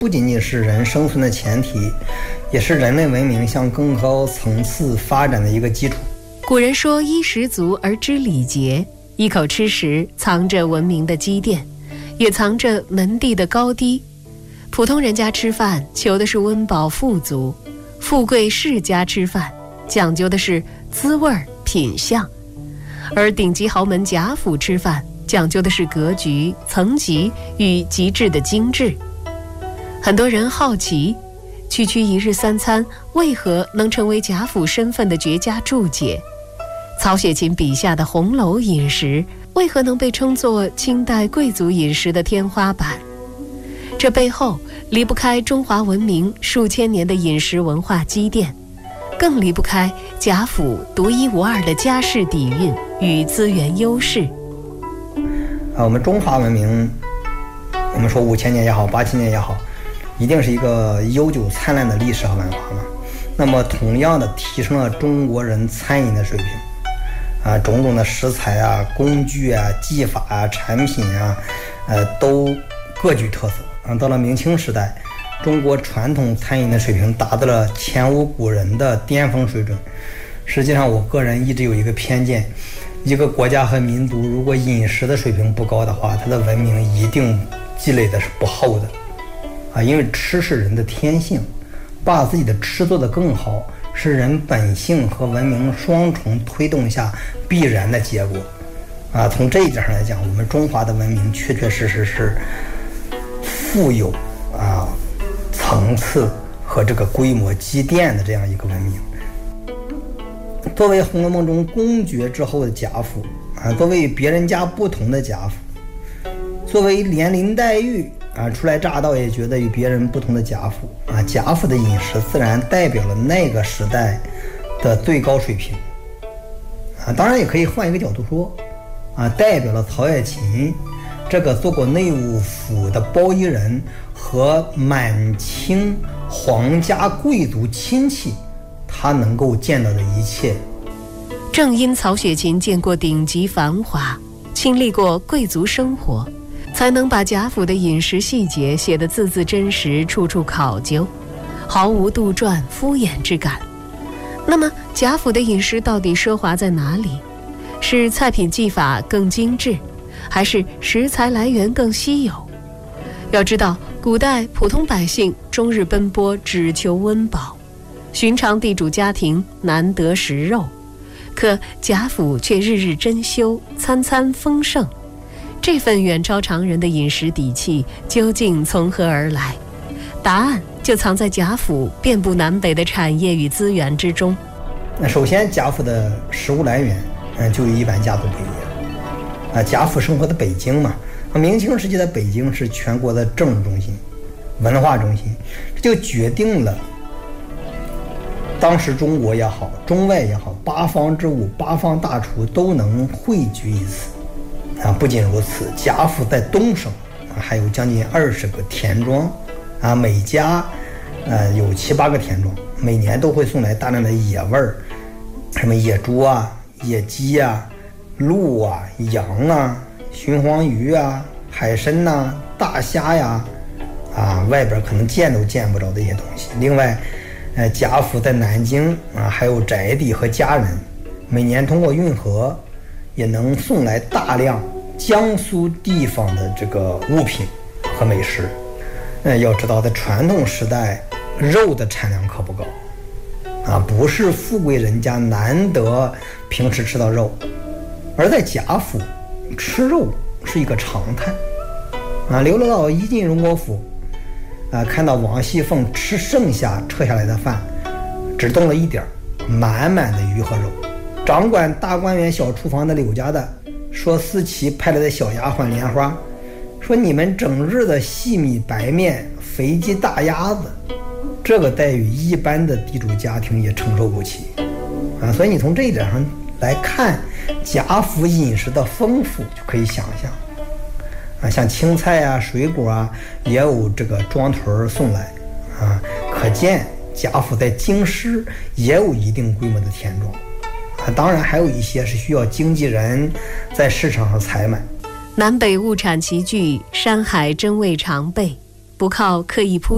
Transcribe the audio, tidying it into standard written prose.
不仅仅是人生存的前提，也是人类文明向更高层次发展的一个基础。 古人说衣食足而知礼节，一口吃食藏着文明的积淀，也藏着门第的高低。普通人家吃饭求的是温饱富足，富贵世家吃饭讲究的是滋味品相，而顶级豪门贾府吃饭讲究的是格局层级与极致的精致。很多人好奇，区区一日三餐为何能成为贾府身份的绝佳注解？曹雪芹笔下的红楼饮食为何能被称作清代贵族饮食的天花板？这背后离不开中华文明数千年的饮食文化积淀，更离不开贾府独一无二的家世底蕴与资源优势。 我们中华文明，我们说5000年也好，8000年也好，一定是一个悠久灿烂的历史和文化嘛。那么同样的提升了中国人餐饮的水平种种的食材啊、工具啊、技法啊、产品啊都各具特色到了明清时代，中国传统餐饮的水平达到了前无古人的巅峰水准。实际上我个人一直有一个偏见，一个国家和民族如果饮食的水平不高的话，它的文明一定积累的是不厚的因为吃是人的天性，把自己的吃做得更好是人本性和文明双重推动下必然的结果从这一点上来讲，我们中华的文明确确实实是富有层次和这个规模积淀的这样一个文明。作为《红楼梦》中公爵之后的贾府作为别人家不同的贾府，作为连林黛玉初来乍到也觉得与别人不同的贾府贾府的饮食自然代表了那个时代的最高水平当然也可以换一个角度说代表了曹雪芹这个做过内务府的包衣人和满清皇家贵族亲戚他能够见到的一切。 正因曹雪芹见过顶级繁华，经历过贵族生活，才能把贾府的饮食细节写得字字真实，处处考究，毫无杜撰敷衍之感。那么贾府的饮食到底奢华在哪里？是菜品技法更精致，还是食材来源更稀有？要知道，古代普通百姓终日奔波，只求温饱，寻常地主家庭难得食肉，可贾府却日日珍馐，餐餐丰盛。这份远超常人的饮食底气究竟从何而来？答案就藏在贾府遍布南北的产业与资源之中。 那首先贾府的食物来源就与一般家族不一样贾府生活的北京嘛，明清时期的北京是全国的政治中心、文化中心，这就决定了当时中国也好，中外也好，八方之物、八方大厨都能汇聚一此不仅如此，贾府在东省还有将近20个田庄每家有7、8个田庄，每年都会送来大量的野味儿，什么野猪野鸡鹿羊熏黄鱼海参大虾外边可能见都见不着的一些东西。另外贾府在南京还有宅邸和家人，每年通过运河也能送来大量江苏地方的这个物品和美食要知道在传统时代肉的产量可不高不是富贵人家难得平时吃到肉，而在贾府吃肉是一个常态流落到一进荣国府看到王熙凤吃剩下撤下来的饭，只动了一点满满的鱼和肉。掌管大观园小厨房的柳家的说思琪派来的小丫鬟莲花说，你们整日的细米白面肥鸡大鸭子，这个待遇一般的地主家庭也承受不起所以你从这一点上来看贾府饮食的丰富，就可以想象像青菜水果也有这个庄屯送来可见贾府在京师也有一定规模的田庄当然还有一些是需要经纪人在市场上采买。 南北物产齐聚，山海真味常备，不靠刻意铺